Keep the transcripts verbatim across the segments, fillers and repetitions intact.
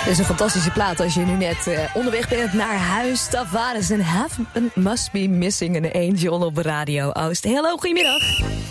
Dit is een fantastische plaat als je nu net uh, onderweg bent naar huis. Tavares en Heaven Must Be Missing an Angel op Radio Oost. Hallo, goedemiddag.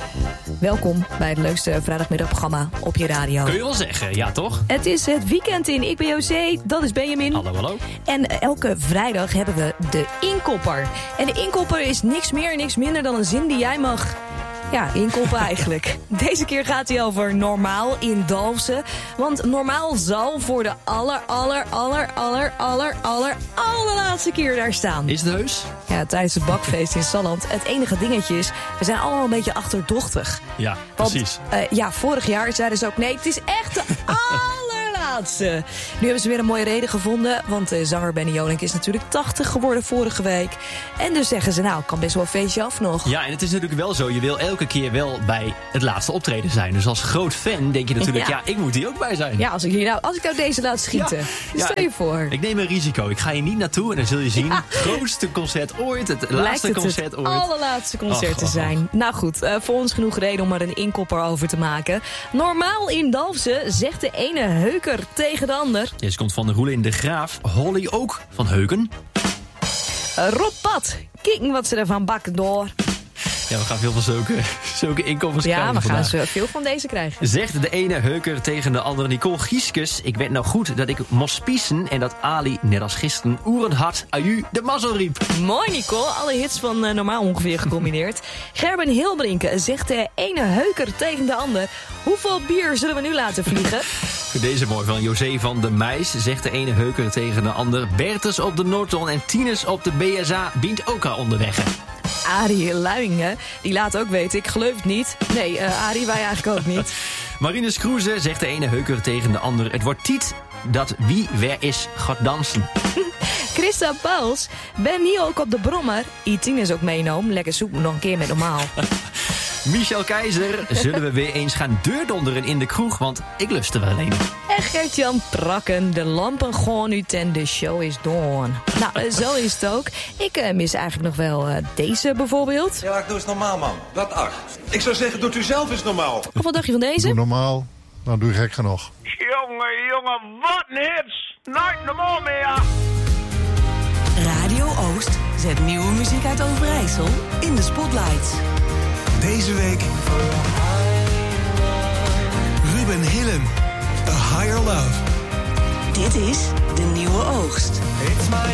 Welkom bij het leukste vrijdagmiddagprogramma op je radio. Kun je wel zeggen, ja toch? Het is het weekend in. Ik ben José, dat is Benjamin. Hallo, hallo. En elke vrijdag hebben we de inkopper. En de inkopper is niks meer, niks minder dan een zin die jij mag... Ja, inkoppen eigenlijk. Deze keer gaat hij over normaal in Dalfsen. Want normaal zal voor de aller, aller, aller, aller, aller, aller, allerlaatste keer daar staan. Is het heus? Ja, tijdens het bakfeest in Salland. Het enige dingetje is, we zijn allemaal een beetje achterdochtig. Ja, Want, precies. Uh, ja, vorig jaar zeiden ze ook, nee, het is echt de allerlaatste. Nu hebben ze weer een mooie reden gevonden. Want de zanger Benny Jolink is natuurlijk tachtig geworden vorige week. En dus zeggen ze, nou, kan best wel een feestje af nog. Ja, en het is natuurlijk wel zo, je wil elke keer wel bij het laatste optreden zijn. Dus als groot fan denk je natuurlijk, ja, ja ik moet hier ook bij zijn. Ja, als ik, hier nou, als ik nou deze laat schieten, ja. Ja, stel je voor. Ik, ik neem een risico. Ik ga hier niet naartoe en dan zul je zien, ja. Grootste concert ooit, het Lijkt laatste het concert het ooit. Het allerlaatste concert och, te zijn. och, och. Nou goed, uh, voor ons genoeg reden om er een inkopper over te maken. Normaal in Dalfsen zegt de ene heuker tegen de ander. Deze komt van de Roelen in de Graaf. Holly ook van Heuken. Uh, Rob Pat, kijk wat ze ervan bakken door. Ja, we gaan veel van zulke, zulke inkomens ja, krijgen we gaan vandaag. veel van deze krijgen. Zegt de ene heuker tegen de andere. Nicole Gieskes, ik weet nou goed dat ik moest spiezen en dat Ali, net als gisteren, oerend hard aju de mazzel riep. Mooi, Nicole. Alle hits van uh, normaal ongeveer gecombineerd. Gerben Hilbrinken zegt de ene heuker tegen de ander. Hoeveel bier zullen we nu laten vliegen? Deze mooi van José van de Meis. Zegt de ene heuker tegen de ander. Bertus op de Noordton en Tines op de B S A bient ook al onderweg. Arie Luingen, die laat ook weten, ik geloof het niet. Nee, uh, Arie, wij eigenlijk ook niet. Marinus Kroeze zegt de ene heuker tegen de ander. Het wordt tijd dat wie weer is gaat dansen. Christa Pauls, ben niet ook op de brommer. Itien is ook meenomen, lekker zoek me nog een keer met normaal. Michel Keizer, zullen we weer eens gaan deurdonderen in de kroeg, want ik lust er wel een. En Gert-Jan Prakken, de lampen gaan uit en de show is done. Nou, zo is het ook. Ik uh, mis eigenlijk nog wel uh, deze bijvoorbeeld. Ja, ik doe eens normaal, man. Wat acht. Ik zou zeggen, doet u zelf eens normaal. Of wat dacht je van deze? Doe normaal, dan doe je gek genoeg. Jongen, jongen, wat een hits. Nooit normaal meer. Radio Oost zet nieuwe muziek uit Overijssel in de spotlights. Deze week Ruben Hillen, A Higher Love. Dit is De Nieuwe Oogst.